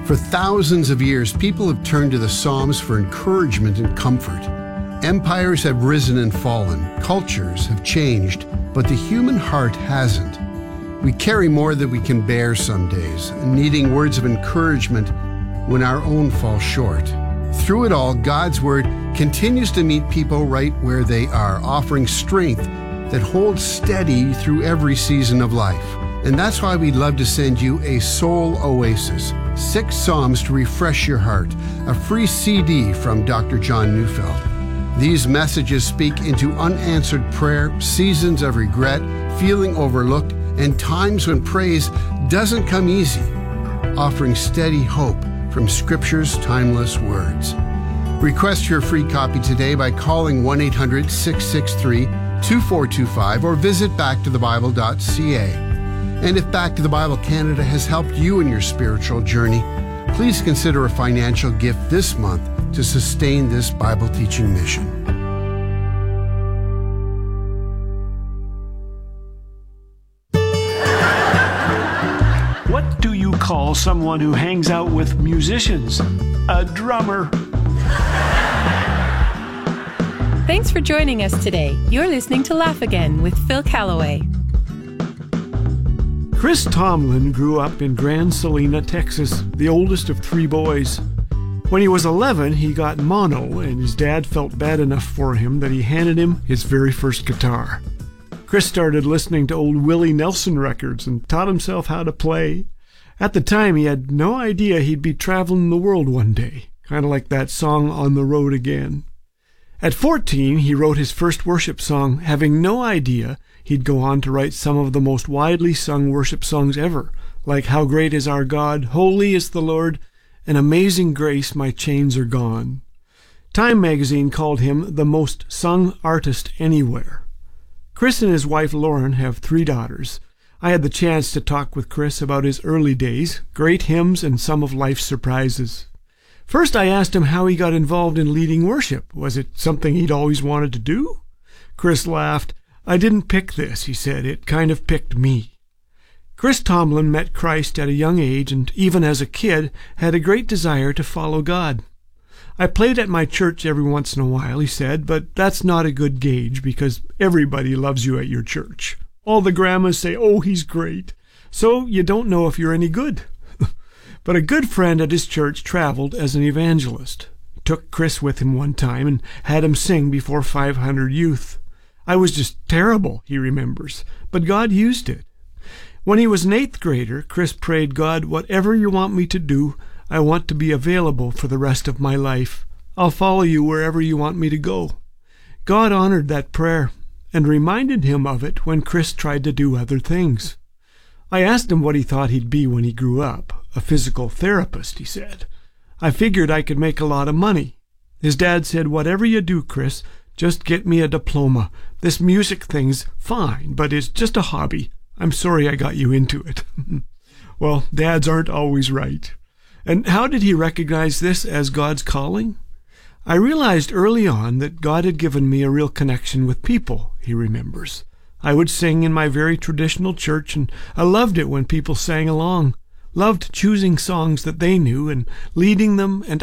For thousands of years, people have turned to the Psalms for encouragement and comfort. Empires have risen and fallen, cultures have changed, but the human heart hasn't. We carry more than we can bear some days, needing words of encouragement when our own fall short. Through it all, God's Word continues to meet people right where they are, offering strength that holds steady through every season of life. And that's why we'd love to send you a Soul Oasis, 6 Psalms to refresh your heart, a free CD from Dr. John Neufeld. These messages speak into unanswered prayer, seasons of regret, feeling overlooked, and times when praise doesn't come easy, offering steady hope from Scripture's timeless words. Request your free copy today by calling 1-800-663-2425 or visit backtothebible.ca. And if Back to the Bible Canada has helped you in your spiritual journey, please consider a financial gift this month to sustain this Bible teaching mission. What do you call someone who hangs out with musicians? A drummer. Thanks for joining us today. You're listening to Laugh Again with Phil Callaway. Chris Tomlin grew up in Grand Salina, Texas, the oldest of 3 boys. When he was 11, he got mono, and his dad felt bad enough for him that he handed him his very first guitar. Chris started listening to old Willie Nelson records and taught himself how to play. At the time, he had no idea he'd be traveling the world one day, kind of like that song On the Road Again. At 14, he wrote his first worship song, having no idea he'd go on to write some of the most widely sung worship songs ever, like How Great Is Our God, Holy is the Lord, and Amazing Grace, My Chains Are Gone. Time magazine called him the most sung artist anywhere. Chris and his wife Lauren have 3 daughters. I had the chance to talk with Chris about his early days, great hymns, and some of life's surprises. First, I asked him how he got involved in leading worship. Was it something he'd always wanted to do? Chris laughed. I didn't pick this, he said. It kind of picked me. Chris Tomlin met Christ at a young age and even as a kid had a great desire to follow God. I played at my church every once in a while, he said, but that's not a good gauge because everybody loves you at your church. All the grandmas say, oh, he's great. So you don't know if you're any good. But a good friend at his church traveled as an evangelist. He took Chris with him one time and had him sing before 500 youth. I was just terrible, he remembers, but God used it. When he was an 8th grader, Chris prayed, God, whatever you want me to do, I want to be available for the rest of my life. I'll follow you wherever you want me to go. God honored that prayer and reminded him of it when Chris tried to do other things. I asked him what he thought he'd be when he grew up. A physical therapist, he said. I figured I could make a lot of money. His dad said, whatever you do, Chris, just get me a diploma. This music thing's fine, but it's just a hobby. I'm sorry I got you into it. Well, dads aren't always right. And how did he recognize this as God's calling? I realized early on that God had given me a real connection with people, he remembers. I would sing in my very traditional church, and I loved it when people sang along. Loved choosing songs that they knew and leading them and